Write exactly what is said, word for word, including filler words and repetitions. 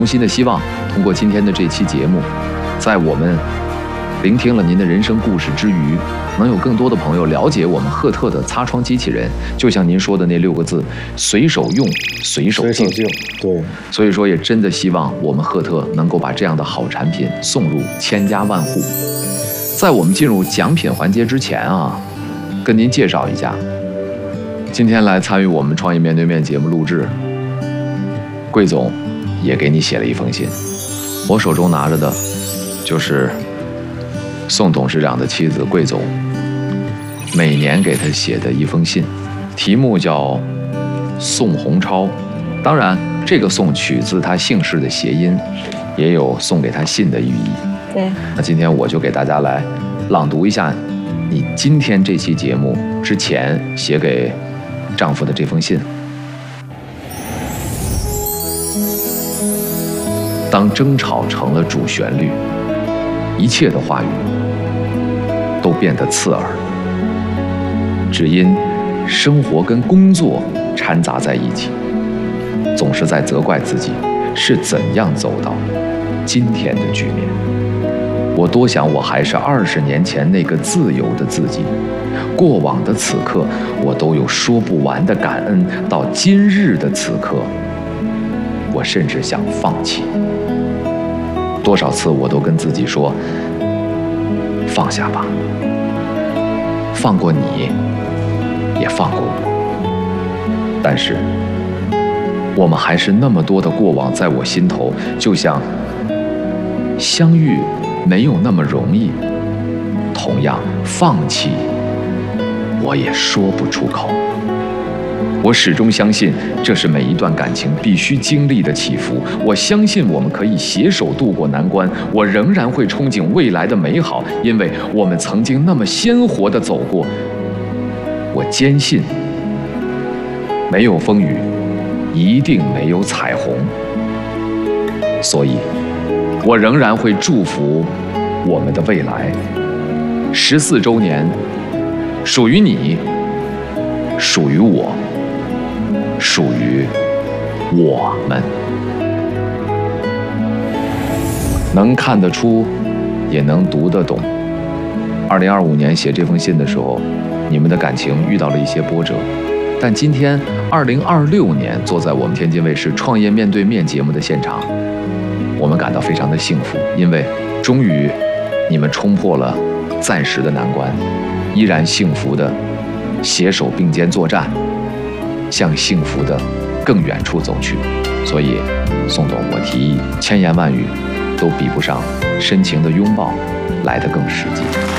衷心的希望通过今天的这期节目，在我们聆听了您的人生故事之余，能有更多的朋友了解我们赫特的擦窗机器人，就像您说的那六个字：随手用，随手随手敬。 敬，对， 所以说，也真的希望我们赫特能够把这样的好产品送入千家万户。在我们进入奖品环节之前啊，跟您介绍一下，今天来参与我们创业面对面节目录制，桂总也给你写了一封信。我手中拿着的就是宋董事长的妻子桂总每年给他写的一封信，题目叫宋洪超。当然这个宋取自他姓氏的谐音，也有送给他信的寓意。 对， 那今天我就给大家来朗读一下你今天这期节目之前写给丈夫的这封信。当争吵成了主旋律，一切的话语都变得刺耳，只因生活跟工作掺杂在一起，总是在责怪自己是怎样走到今天的局面。我多想我还是二十年前那个自由的自己，过往的此刻我都有说不完的感恩，到今日的此刻，我甚至想放弃。多少次我都跟自己说，放下吧，放过你，也放过我。但是我们还是那么多的过往在我心头，就像相遇没有那么容易，同样放弃我也说不出口。我始终相信这是每一段感情必须经历的起伏，我相信我们可以携手度过难关，我仍然会憧憬未来的美好，因为我们曾经那么鲜活地走过。我坚信没有风雨一定没有彩虹，所以我仍然会祝福我们的未来。十四周年，属于你，属于我，属于我们。能看得出，也能读得懂。二零二五年写这封信的时候，你们的感情遇到了一些波折，但今天二零二六年，坐在我们天津卫视《创业面对面》节目的现场，我们感到非常的幸福，因为终于你们冲破了暂时的难关，依然幸福的携手并肩作战，向幸福的更远处走去。所以宋董，我提议千言万语都比不上深情的拥抱来得更实际。